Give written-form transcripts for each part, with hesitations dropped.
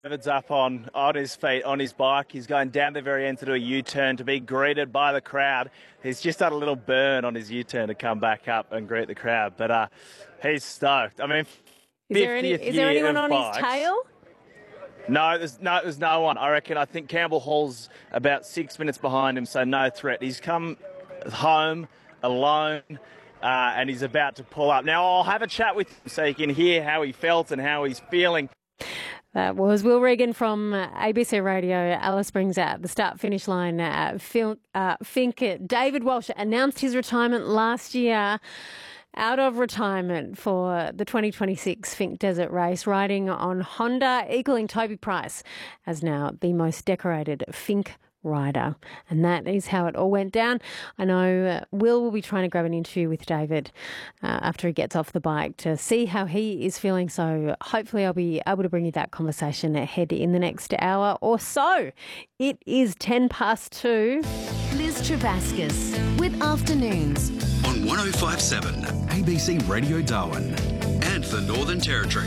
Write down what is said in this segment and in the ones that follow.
David's up on his feet, on his bike. He's going down the very end to do a U-turn to be greeted by the crowd. He's just had a little burn on his U-turn to come back up and greet the crowd. But he's stoked. I mean, Is there anyone on his tail? No, there's no one. I think Campbell Hall's about 6 minutes behind him, so no threat. He's come home alone, and he's about to pull up. Now, I'll have a chat with him so you can hear how he felt and how he's feeling. That was Will Regan from ABC Radio. Alice Springs at the start-finish line. Fink David Walsh announced his retirement last year. Out of retirement for the 2026 Fink Desert Race, riding on Honda, equaling Toby Price as now the most decorated Fink rider. And that is how it all went down. I know Will be trying to grab an interview with David after he gets off the bike to see how he is feeling. So hopefully I'll be able to bring you that conversation ahead in the next hour or so. It is 2:10. Liz Travascus with Afternoons on 105.7 ABC Radio Darwin and the Northern Territory.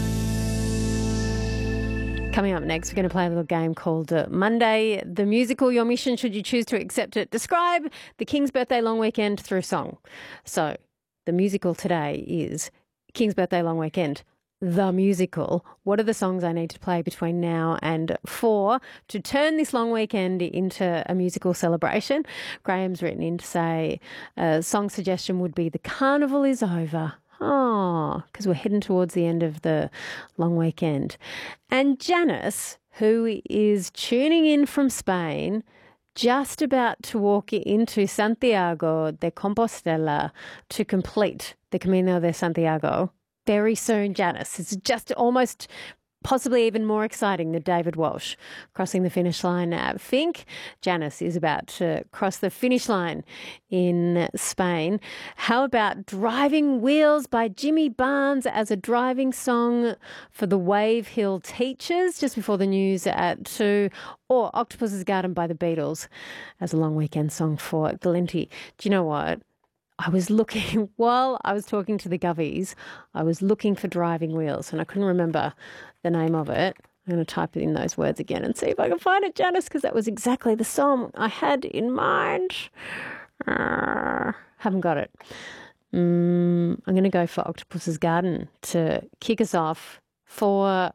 Coming up next, we're going to play a little game called Monday the Musical. Your mission, should you choose to accept it, describe the King's Birthday Long Weekend through song. So the musical today is King's Birthday Long Weekend, the musical. What are the songs I need to play between now and 4 to turn this long weekend into a musical celebration? Graham's written in to say a song suggestion would be The Carnival is Over. Oh, because we're heading towards the end of the long weekend. And Janice, who is tuning in from Spain, just about to walk into Santiago de Compostela to complete the Camino de Santiago. Very soon, Janice. It's just almost possibly even more exciting than David Walsh crossing the finish line at Fink. Janice is about to cross the finish line in Spain. How about Driving Wheels by Jimmy Barnes as a driving song for the Wave Hill Teachers just before the news at 2, or Octopus's Garden by the Beatles as a long weekend song for Glenty. Do you know what? I was looking, while I was talking to the Govies, I was looking for Driving Wheels and I couldn't remember the name of it. I'm going to type in those words again and see if I can find it, Janice, because that was exactly the song I had in mind. Haven't got it. I'm going to go for Octopus's Garden to kick us off for...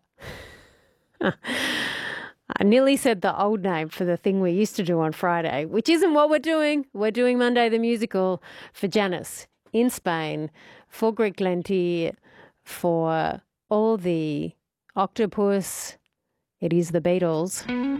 I nearly said the old name for the thing we used to do on Friday, which isn't what we're doing. We're doing Monday the Musical for Janice in Spain, for Greg Glenty, for all the octopus. It is the Beatles.